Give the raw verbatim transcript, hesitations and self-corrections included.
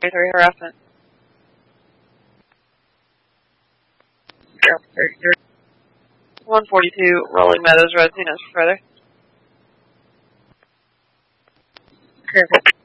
three harassment. one forty-two, Rolling Meadows, Rosinos, further. Perfect.